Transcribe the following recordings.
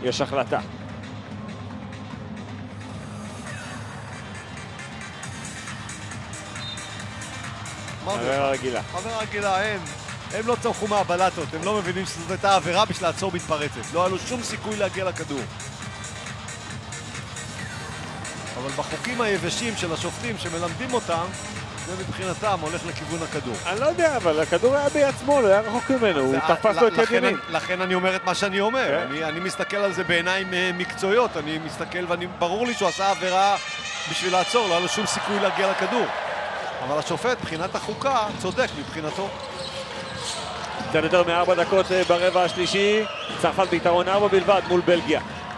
יש החלטה. עבירה רגילה. עבירה רגילה, הם לא צמחו מהבלטות, הם לא מבינים שזאת הייתה עבירה בשביל לעצור מתפרצת. לא היה לו שום סיכוי להגיע לכדור. אבל בחוקים היבשים של השופטים שמלמדים אותם, זה מבחינתם הולך לכיוון הכדור. אני לא יודע, אבל הכדור היה ביד שמאל, היה רחוק ממנו, הוא תפס לו את יד ימין. לכן אני אומר את מה שאני אומר. אני מסתכל על זה בעיניים מקצועיות, אני מסתכל וברור לי שהוא עשה עבירה בשביל לעצור, לא היה לו שום סיכוי להגיע לכדור. אבל השופט, מבחינת החוקה, צודק מבחינתו. קצת יותר מ4 דקות ברבע השלישי, צרפת ביתרון 4 בלבד מול בלגיה.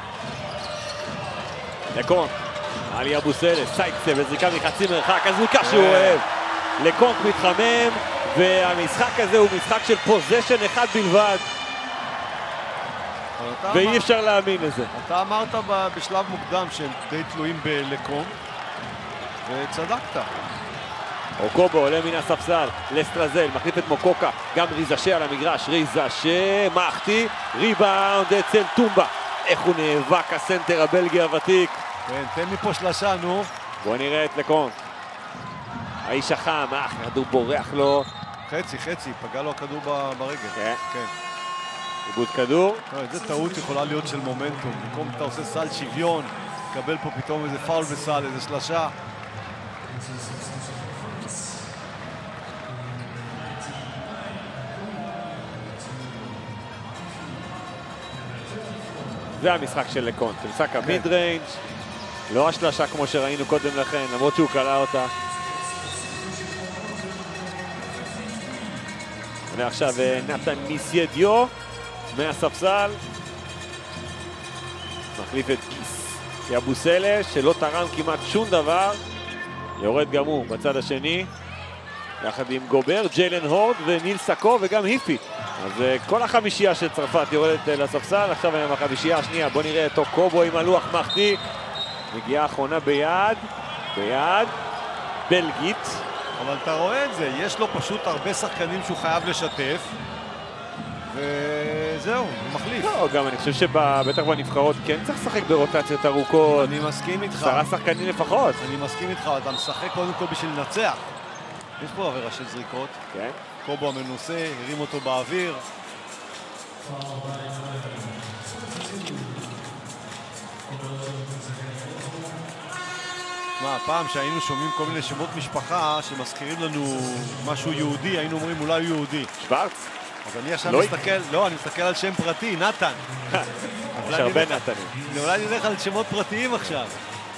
לקונט, עלי אבו-סלס, סייקסה וזריקה מחצי מרחק, הזריקה שהוא אוהב. לקונט מתחמם, והמשחק הזה הוא משחק של פוזיישן אחד בלבד. ואי אפשר להאמין לזה. אתה אמרת בשלב מוקדם שהם די תלויים בלקונט, וצדקת. אוקובו עולה מן הספסל לסטרזל, מחליף את מוקוקה, גם ריזשה על המגרש, ריזשה, מחטיא, ריבאונד אצל טומבה. איך הוא נאבק הסנטר הבלגי הוותיק. כן, תן מפה שלשה, נו. בוא נראה את לקונט. האיש החם, הכדור בורח לו. חצי, פגע לו הכדור ברגל. כן. כן. איבוד כדור. איזה טעות יכולה להיות של מומנטום. במקום אתה עושה סל שוויון, תקבל פה פתאום איזה פאול בסל, איזה שלשה. זה המשחק של לקונט, משחק המיד ריינג', לא השלשה כמו שראינו קודם לכן, למרות שהוא קלע אותה. ועכשיו נתן מיסיידיו מהספסל, מחליף את גיס אבו-סלס שלא תרם כמעט שום דבר, יורד גם הוא בצד השני, יחד עם גובר, ג'יילן הורד וניל סאקו וגם היפי. אז כל החמישייה של צרפת יורדת לספסל, עכשיו עם החמישייה השנייה. בוא נראה את אוקובו עם הלוח מחטיא. מגיעה האחרונה ביד בלגית. אבל אתה רואה את זה, יש לו פשוט הרבה שחקנים שהוא חייב לשתף, וזהו, הוא מחליף. לא, גם אני חושב שבטח בנבחרות כן צריך לשחק ברוטציות ארוכות. אני מסכים איתך. 10 שחקנים לפחות. אני מסכים איתך, אתה משחק קודם כל בשביל לנצח. יש פה עבירה של זריקות. כן. קובו המנוסה, הרים אותו באוויר. מה, פעם שהיינו שומעים כל מיני שמות משפחה שמזכירים לנו משהו יהודי, היינו אומרים אולי הוא יהודי. שוורץ? אז אני עכשיו אני מסתכל על שם פרטי, נתן. יש הרבה נתנים. אולי נלך על שמות פרטיים עכשיו.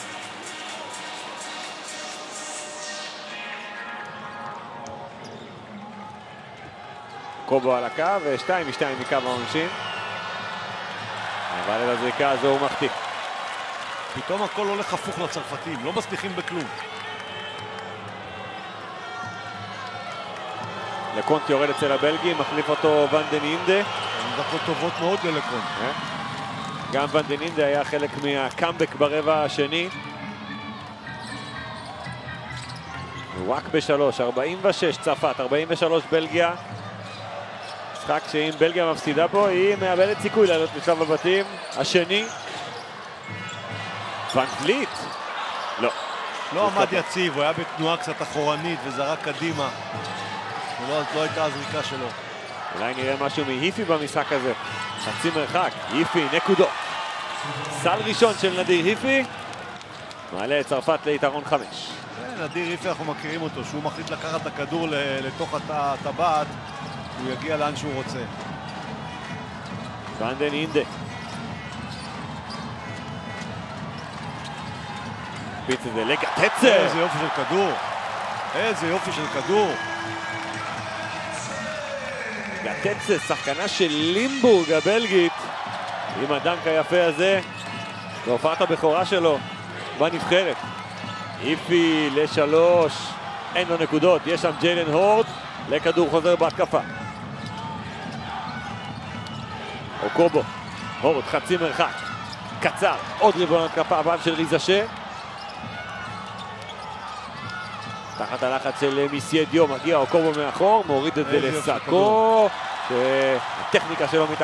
קובו על הקו, ו2 מקו העונשין. אבל את הזריקה הזו הוא מחטיא. פתאום הכל הולך הפוך לצרפתים, לא מצליחים בכלום. לקונט יורד אצל הבלגי, מחליף אותו ונדן אינדה. דקות טובות מאוד ללקונט. גם ונדן אינדה היה חלק מהקאמבק ברבע השני. וואק ב3, 46 צרפת, 43 בלגיה. משחק שאם בלגיה מפסידה פה, היא מאבדת סיכוי לעלות לשלב הבתים. השני, ון וליט. לא עמד יציב, הוא היה בתנועה קצת אחורנית וזרק קדימה. לא הייתה הזריקה שלו. אולי נראה משהו מהיפי במשחק הזה. חצי מרחק, היפי, נקודות. סל ראשון של נדיר היפי. מעלה את צרפת ליתרון 5. נדיר היפי, אנחנו מכירים אותו, שהוא מחליט לקחת את הכדור לתוך הטבעת, הוא יגיע לאן שהוא רוצה. ונדן אינדה. פיץ את זה לגטצה. איזה יופי של כדור. איזה יופי של כדור. גטצה, שחקנה של לימבורג הבלגית. עם הדנק היפה הזה. והופעת הבכורה שלו בנבחרת. היפי ל3. אין לו נקודות. יש שם ג'יילן הורד. לכדור חוזר בהתקפה. אוקובו. הורד חצי מרחק. קצר. עוד ריבון התקפה הבאה של ריזשה. תחת הלחץ של מיסיידיו, מגיע אוקובו מאחור, מוריד את זה לסאקו, שהטכניקה שלו מתחת.